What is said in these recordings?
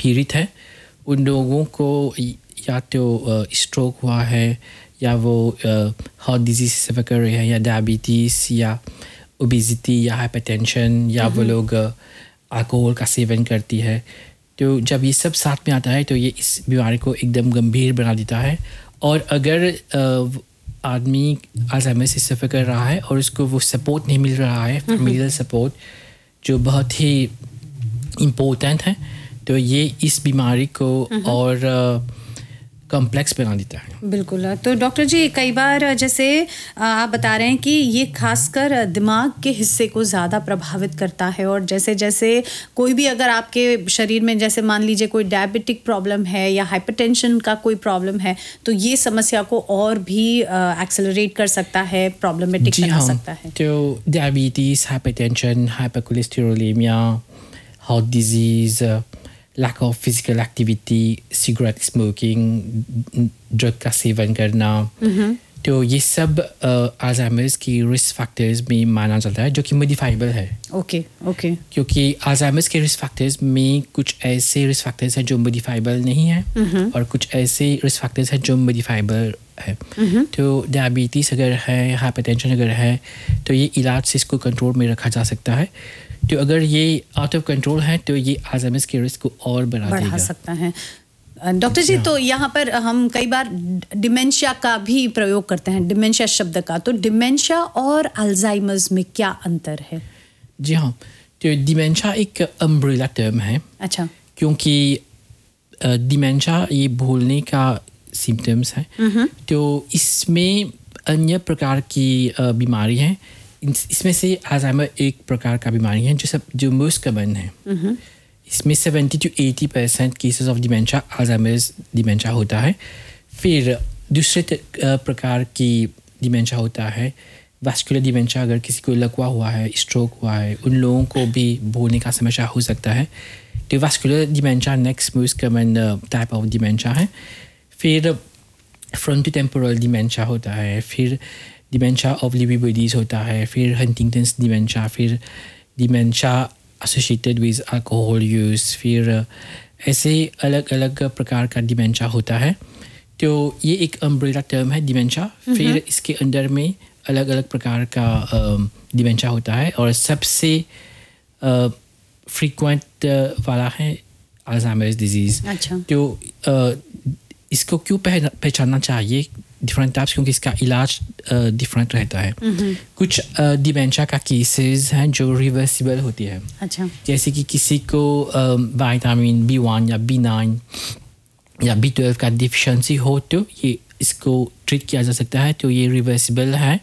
पीड़ित है उन लोगों को या तो स्ट्रोक हुआ है या वो हार्ट डिजीज से सफ़र कर रहे हैं या डायबिटीज़ या ओबेसिटी या हाइपरटेंशन या वो लोग अल्कोहल का सेवन करती है, तो जब ये सब साथ में आता है तो ये इस बीमारी को एकदम गंभीर बना देता है। और अगर आदमी अल्जाइमर से सफ़र कर रहा है और उसको वो सपोर्ट नहीं मिल रहा है, फैमिलियल सपोर्ट जो बहुत ही इम्पोर्टेंट है, तो ये इस बीमारी को और कॉम्प्लेक्स बना देता है। बिल्कुल। तो डॉक्टर जी कई बार जैसे आप बता रहे हैं कि ये खासकर दिमाग के हिस्से को ज़्यादा प्रभावित करता है और जैसे जैसे कोई भी अगर आपके शरीर में जैसे मान लीजिए कोई डायबिटिक प्रॉब्लम है या हाइपरटेंशन का कोई प्रॉब्लम है तो ये समस्या को और भी एक्सेलरेट कर सकता है, प्रॉब्लमेटिक बना सकता है। तो diabetes, hypertension, हाइपरकोलेस्टेरोलेमिया, heart disease, lack of physical activity, cigarette smoking, drug का सेवन करना, तो ये सब अल्जाइमर्स की रिस्क फैक्टर्स में माना जाता है जो कि मॉडिफाइबल है। ओके। क्योंकि अल्जाइमर्स के रिस्क फैक्टर्स में कुछ ऐसे रिस्क फैक्टर्स हैं जो मॉडिफाइबल नहीं है और कुछ ऐसे रिस्क फैक्टर्स हैं जो मॉडिफाइबल है। तो डायबिटीज़ अगर है, हाइपरटेंशन अगर है तो ये इलाज से इसको कंट्रोल में रखा जा सकता है। तो अगर ये आउट ऑफ कंट्रोल है तो ये अल्जाइमर्स के रिस्क को और बढ़ा सकता है। डॉक्टर जी तो यहाँ पर हम कई बार डिमेंशिया का भी प्रयोग करते हैं, डिमेंशिया शब्द का, तो डिमेंशिया और अल्जाइमर्स में क्या अंतर है? जी हाँ, तो डिमेंशिया एक अम्ब्रेला टर्म है। अच्छा। क्योंकि डिमेंशिया ये भूलने का सिम्टम्स है, तो इसमें अन्य प्रकार की बीमारी है। इसमें से अल्जाइमर एक प्रकार का बीमारी है जो मोस्ट कॉमन है। इसमें 70 to 80% cases of dementia Alzheimer's dementia होता है। फिर दूसरे प्रकार की डिमेंशिया होता है वास्कुलर डिमेंशिया। अगर किसी को लकवा हुआ है, स्ट्रोक हुआ है, उन लोगों को भी भूलने का समस्या हो सकता है। तो vascular dementia next most common type of dementia है। फिर फ्रंटोटेम्पोरल डिमेंशिया होता है, फिर डिमेंशिया ऑफ लीवी बॉडीज होता है, फिर हंटिंगटन्स डिमेंशिया, फिर dementia associated with alcohol use, फिर ऐसे अलग अलग प्रकार का डिमेंशिया होता है। तो ये एक अम्ब्रेला टर्म है डिमेंशिया। फिर इसके अंदर में अलग अलग प्रकार का डिमेंशिया होता है और सबसे फ्रीक्वेंट वाला है अल्जाइमर्स डिजीज़। अच्छा। तो इसको क्यों पहचानना चाहिए डिफरेंट टाइप्स? क्योंकि इसका इलाज डिफरेंट रहता है। कुछ डिमेंशिया का केसेस हैं जो रिवर्सिबल होती है। अच्छा। जैसे कि किसी को विटामिन B1 या B9 या B12 का डिफिशिएंसी हो तो ये इसको ट्रीट किया जा सकता है, तो ये रिवर्सिबल है।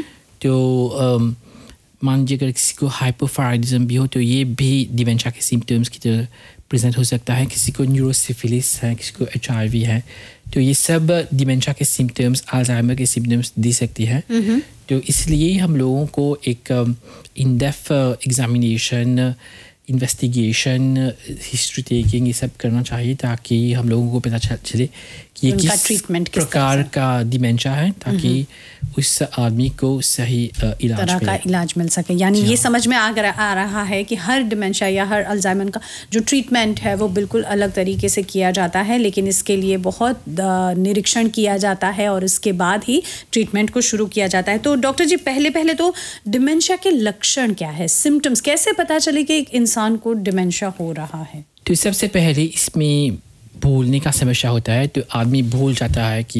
तो मान लीजिए अगर किसी को हाइपोथायराइडिज्म भी हो तो ये भी डिमेंशिया के सिम्टम्स की तरह प्रेजेंट हो सकता है। किसी को न्यूरोसिफिलिस है, किसी को HIV है, तो ये सब डिमेंशिया के सिम्टम्स, अल्जाइमर के सिम्टम्स दे सकती है। तो इसलिए हम लोगों को एक in depth examination, investigation, history taking ये सब करना चाहिए ताकि हम लोगों को पता चले कि ये किस ट्रीटमेंट प्रकार का डिमेंशिया है, ताकि उस आदमी को सही इलाज मिल सके। यानी ये समझ में आ रहा है कि हर डिमेंशिया या हर अल्जाइमर का जो ट्रीटमेंट है वो बिल्कुल अलग तरीके से किया जाता है, लेकिन इसके लिए बहुत निरीक्षण किया जाता है और इसके बाद ही ट्रीटमेंट को शुरू किया जाता है। तो डॉक्टर जी पहले तो डिमेंशिया के लक्षण क्या है, सिम्टम्स कैसे पता चले कि एक इंसान को डिमेंशिया हो रहा है? तो सबसे पहले इसमें भूलने का समस्या होता है। तो आदमी भूल जाता है कि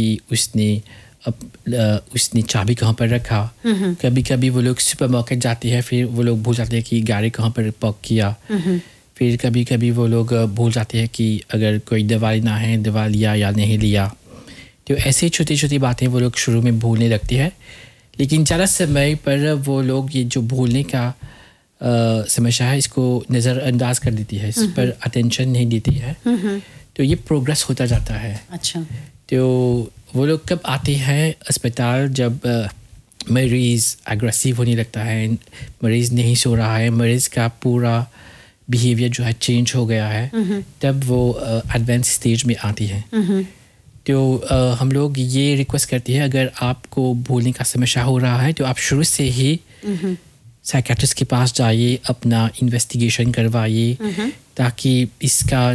उसने चाबी कहाँ पर रखा। कभी कभी वो लोग सुपरमार्केट जाते हैं, फिर वो लोग भूल जाते हैं कि गाड़ी कहाँ पर पार्क किया। फिर कभी कभी वो लोग भूल जाते हैं कि अगर कोई दवा लेना है, दवा लिया या नहीं लिया। तो ऐसे छोटी छोटी बातें वो लोग शुरू में भूलने लगती है, लेकिन ज़्यादा समय पर वो लोग ये जो भूलने का समस्या है इसको नज़रअंदाज कर देती है, इस पर अटेंशन नहीं देती है। तो ये प्रोग्रेस होता जाता है। अच्छा। तो वो लोग कब आते हैं अस्पताल? जब मरीज़ एग्रेसिव होने लगता है, मरीज़ नहीं सो रहा है, मरीज़ का पूरा बिहेवियर जो है चेंज हो गया है, तब वो एडवांस स्टेज में आती है। तो हम लोग ये रिक्वेस्ट करते हैं अगर आपको भूलने का समस्या हो रहा है तो आप शुरू से ही साइकियाट्रिस्ट के पास जाइए, अपना इन्वेस्टिगेशन करवाइए ताकि इसका